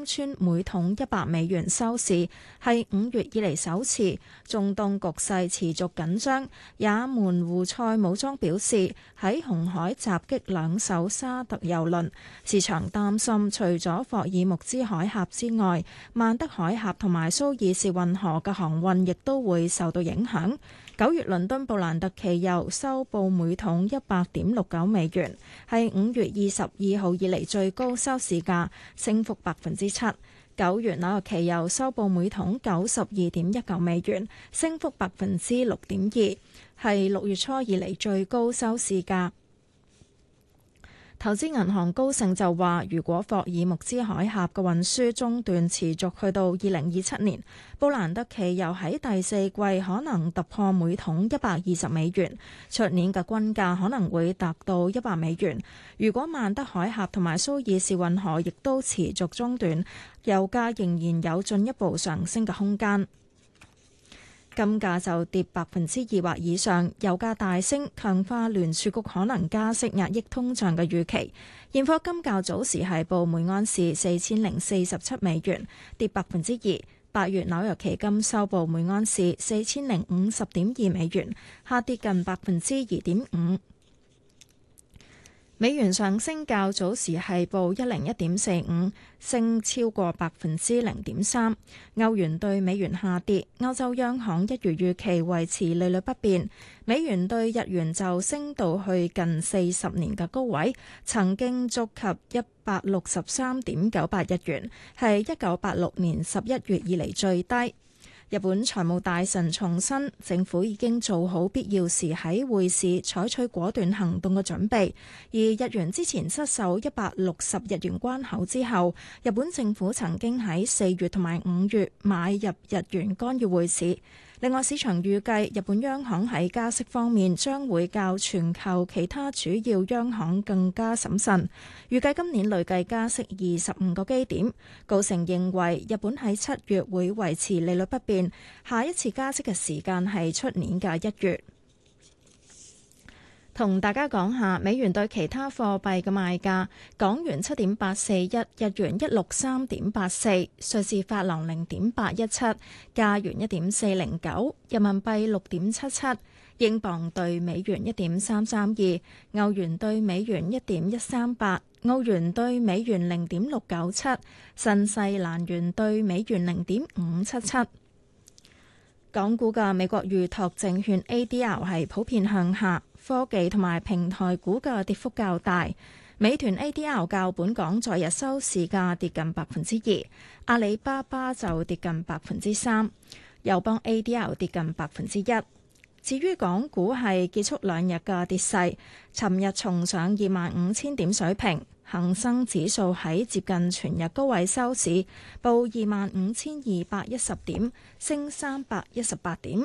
穿每桶$100收市，係5月以嚟首次。中東局勢持續緊張，也門胡塞武裝表示喺紅海襲擊2艘沙特油輪，市場擔心除咗霍爾木茲海峽之外，曼德海峽同埋蘇伊士運河嘅航運亦都會受到影響。9月倫敦布蘭特期油收報每桶$100.69，係5月22號以嚟最高收市價，升幅7%。9月紐約期油收報每桶$92.19，升幅6.2%，係6月初以嚟最高收市價。投資銀行高盛就話，如果霍爾木茲海峽嘅運輸中斷持續去到2027年，布蘭特期油喺第四季可能突破每桶$120，出年嘅均價可能會達到$100。如果曼德海峽同埋蘇伊士運河亦都持續中斷，油價仍然有進一步上升嘅空間。金價就跌2%或以上，油價大升，強化聯儲局可能加息壓抑通脹嘅預期。現貨金較早時係報每安士$4047，跌2%。8月紐約期金收報每安士$4050.2，下跌近2.5%。美元上升，較早時係報101.45，升超過0.3%。歐元對美元下跌，歐洲央行一如預期維持利率不變。美元對日元就升到去近40年嘅高位，曾經觸及163.98日元，係1986年11月以嚟最低。日本財務大臣重申，政府已經做好必要時喺匯市採取果斷行動嘅準備。而日元之前失守160日元關口之後，日本政府曾經喺4月同埋5月買入日元干預匯市。另外，市場預計日本央行喺加息方面將會較全球其他主要央行更加審慎，預計今年累計加息25個基點。高盛認為日本喺7月會維持利率不變，下一次加息嘅時間係出年嘅1月。同大家講下美元對其他貨幣嘅賣價：港元7.841，日元163.84，瑞士法郎0.817，加元1.409，人民幣6.77，英鎊對美元1.332，歐元對美元1.138，澳元對美元0.697，新西蘭元對美元0.577。港股嘅美國預託證券 ADR 係普遍向下。科技同埋平台股嘅跌幅較大，美團 ADR 較本港昨日收市價跌近2%，阿里巴巴就跌近3%，友邦 ADR 跌近1%。至於港股係結束2日嘅跌勢，尋日重上25,000點水平，恒生指數喺接近全日高位收市，報25,210點，升318點。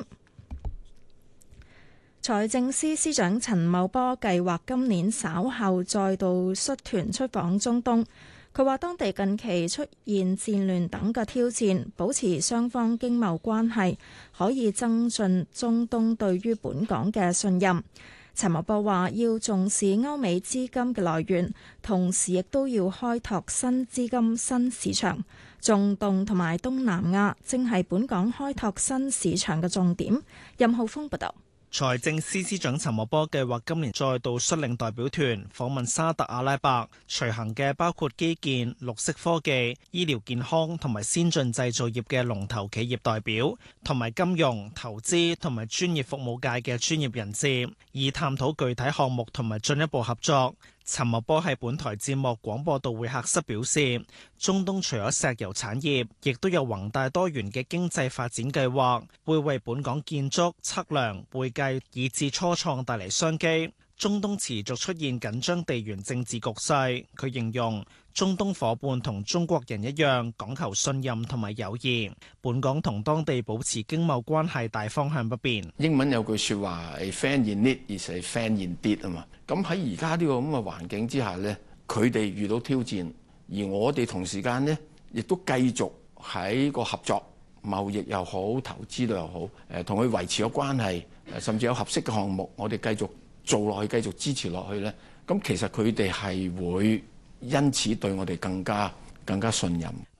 財政司司長陳茂波計劃今年稍後再度率團出訪中東。佢話當地近期出現戰亂等嘅挑戰，保持雙方經貿關係可以增進中東對於本港嘅信任。陳茂波話要重視歐美資金嘅來源，同時亦都要開拓新資金新市場。中東同埋東南亞正係本港開拓新市場嘅重點。任浩峰報道。 財政司司長陳茂波計劃今年再度率領代表團訪問沙特阿拉伯，隨行嘅包括基建、綠色科技、醫療健康同埋先進製造業嘅龍頭企業代表，同埋金融、投資同埋專業服務界嘅專業人士，以探討具體項目同埋進一步合作。陳茂波喺本台節目廣播道會客室表示，中東除咗石油產業，亦都有宏大多元嘅經濟發展計劃，會為本港建築、測量、會計以至初創帶嚟商機。中東持續出現緊張地緣政治局勢，佢形容中東夥伴同中國人一樣講求信任同埋友誼，本港同當地保持經貿關係大方向不變。 英文有句說話，A friend in need is a friend indeed啊嘛。咁喺而家呢個咁嘅環境之下呢，佢哋遇到挑戰，而我哋同時間呢，亦都繼續喺個合作、貿易又好、投資都又好，同佢維持個關係，甚至有合適嘅項目，我哋繼續做落去，繼續支持落去呢。咁其實佢哋係會因此對我哋更加信任。